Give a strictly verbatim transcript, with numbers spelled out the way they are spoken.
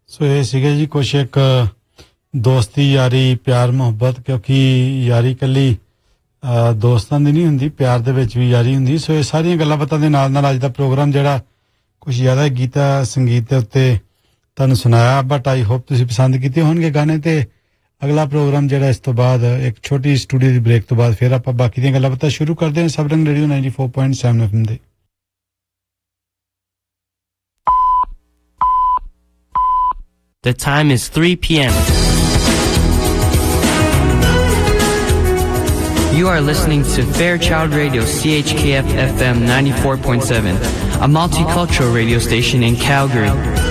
ਸੋ ਇਹ ਸੀਗੇ ਜੀ ਕੁਛ ਇੱਕ ਦੋਸਤੀ ਯਾਰੀ ਪਿਆਰ ਮੁਹੱਬਤ ਕਿਉਂਕਿ ਯਾਰੀ ਇਕੱਲੀ ਦੋਸਤਾਂ ਦੀ ਨਹੀਂ ਹੁੰਦੀ ਪਿਆਰ ਦੇ ਵਿੱਚ ਵੀ ਯਾਰੀ ਹੁੰਦੀ ਸੋ ਇਹ ਸਾਰੀਆਂ ਗੱਲਾਂ ਬਾਤਾਂ ਦੇ ਨਾਲ ਨਾਲ ਅੱਜ ਦਾ ਪ੍ਰੋਗਰਾਮ ਜਿਹੜਾ ਕੁਛ ਜ਼ਿਆਦਾ ਗੀਤਾ ਸੰਗੀਤ ਦੇ ਉੱਤੇ ਤੁਹਾਨੂੰ ਸੁਣਾਇਆ ਬਟ ਆਈ ਹੋਪ ਤੁਸੀਂ ਪਸੰਦ ਕੀਤੇ ਹੋਣਗੇ ਗਾਣੇ ਤੇ ਅਗਲਾ ਪ੍ਰੋਗਰਾਮ ਜਿਹੜਾ ਇਸ ਤੋਂ ਬਾਅਦ ਇੱਕ ਛੋਟੀ ਸਟੂਡੀਓ ਦੀ ਬ੍ਰੇਕ ਤੋਂ ਬਾਅਦ ਫਿਰ ਆਪਾਂ ਬਾਕੀ ਦੀਆਂ ਗੱਲਾਂ ਬਾਤਾਂ ਸ਼ੁਰੂ ਕਰਦੇ ਹਾਂ ਸਬਰੰਗ radio ninety four point seven F M ਦੇ The time is three p.m. You are listening to Fairchild Radio C H K F F M ninety-four point seven, a multicultural radio station in Calgary.